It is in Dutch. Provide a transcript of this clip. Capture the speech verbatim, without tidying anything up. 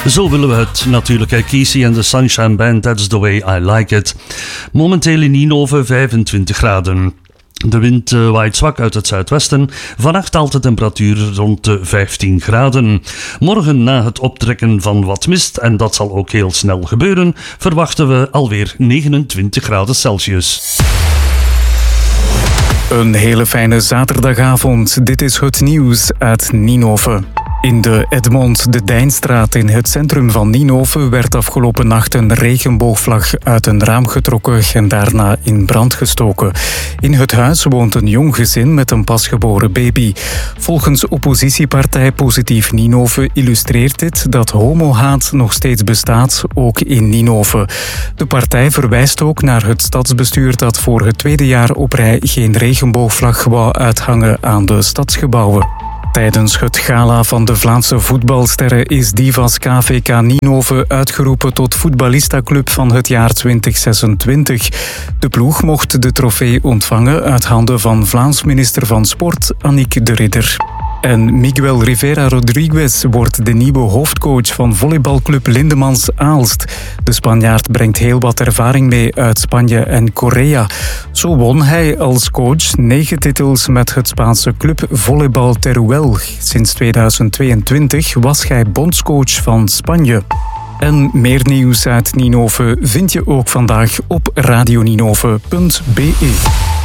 Zo willen we het natuurlijk. Casey en de Sunshine Band, That's the Way I Like It. Momenteel in Ninove vijfentwintig graden. De wind uh, waait zwak uit het zuidwesten. Vannacht daalt de temperatuur rond de vijftien graden. Morgen, na het optrekken van wat mist, en dat zal ook heel snel gebeuren, verwachten we alweer negenentwintig graden Celsius. Een hele fijne zaterdagavond. Dit is het nieuws uit Ninove. In de Edmond de Dijnstraat in het centrum van Ninove werd afgelopen nacht een regenboogvlag uit een raam getrokken en daarna in brand gestoken. In het huis woont een jong gezin met een pasgeboren baby. Volgens oppositiepartij Positief Ninove illustreert dit dat homohaat nog steeds bestaat, ook in Ninove. De partij verwijst ook naar het stadsbestuur dat voor het tweede jaar op rij geen regenboogvlag wou uithangen aan de stadsgebouwen. Tijdens het gala van de Vlaamse voetbalsterren is Divas K V K Ninove uitgeroepen tot voetballistaclub van het jaar twintig zesentwintig. De ploeg mocht de trofee ontvangen uit handen van Vlaams minister van Sport Annick de Ridder. En Miguel Rivera Rodriguez wordt de nieuwe hoofdcoach van volleybalclub Lindemans Aalst. De Spanjaard brengt heel wat ervaring mee uit Spanje en Korea. Zo won hij als coach negen titels met het Spaanse club Volleybal Teruel. Sinds tweeduizend tweeëntwintig was hij bondscoach van Spanje. En meer nieuws uit Ninove vind je ook vandaag op radioninove punt be.